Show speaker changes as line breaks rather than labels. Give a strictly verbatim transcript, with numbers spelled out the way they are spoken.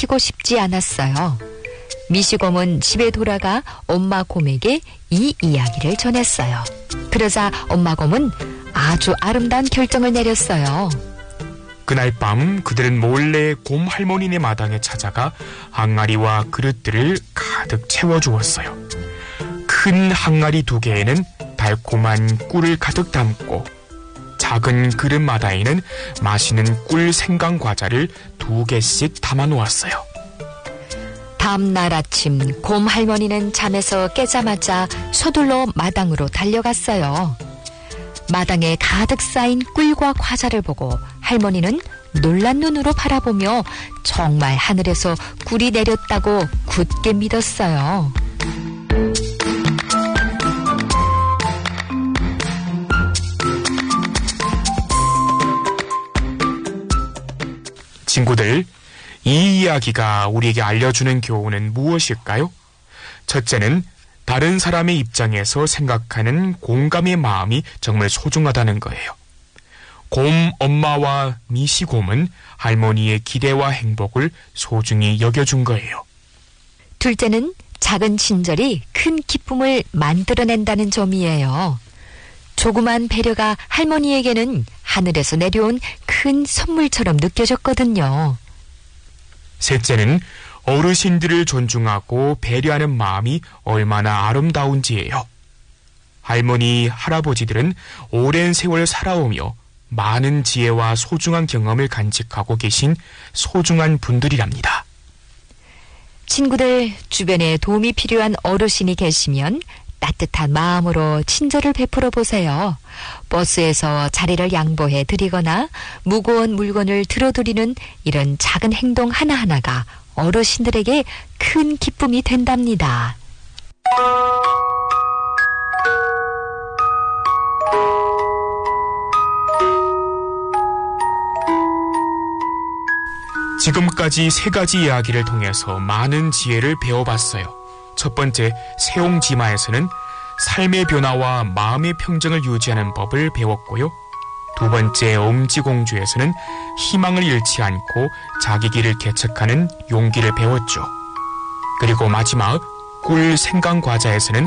시키고 싶지 않았어요. 미시곰은 집에 돌아가 엄마 곰에게 이 이야기를 전했어요. 그러자 엄마 곰은 아주 아름다운 결정을 내렸어요.
그날 밤 그들은 몰래 곰 할머니네 마당에 찾아가 항아리와 그릇들을 가득 채워주었어요. 큰 항아리 두 개에는 달콤한 꿀을 가득 담고 작은 그릇마다에는 맛있는 꿀 생강 과자를 두 개씩 담아 놓았어요.
다음날 아침 곰 할머니는 잠에서 깨자마자 서둘러 마당으로 달려갔어요. 마당에 가득 쌓인 꿀과 과자를 보고 할머니는 놀란 눈으로 바라보며 정말 하늘에서 꿀이 내렸다고 굳게 믿었어요.
친구들, 이 이야기가 우리에게 알려주는 교훈은 무엇일까요? 첫째는 다른 사람의 입장에서 생각하는 공감의 마음이 정말 소중하다는 거예요. 곰 엄마와 미시곰은 할머니의 기대와 행복을 소중히 여겨준 거예요.
둘째는 작은 친절이 큰 기쁨을 만들어낸다는 점이에요. 조그만 배려가 할머니에게는 하늘에서 내려온 큰 선물처럼 느껴졌거든요.
셋째는 어르신들을 존중하고 배려하는 마음이 얼마나 아름다운지예요. 할머니, 할아버지들은 오랜 세월 살아오며 많은 지혜와 소중한 경험을 간직하고 계신 소중한 분들이랍니다.
친구들, 주변에 도움이 필요한 어르신이 계시면 따뜻한 마음으로 친절을 베풀어 보세요. 버스에서 자리를 양보해 드리거나 무거운 물건을 들어드리는 이런 작은 행동 하나하나가 어르신들에게 큰 기쁨이 된답니다.
지금까지 세 가지 이야기를 통해서 많은 지혜를 배워봤어요. 첫 번째, 세옹지마에서는 삶의 변화와 마음의 평정을 유지하는 법을 배웠고요. 두 번째, 엄지공주에서는 희망을 잃지 않고 자기 길을 개척하는 용기를 배웠죠. 그리고 마지막, 꿀 생강 과자에서는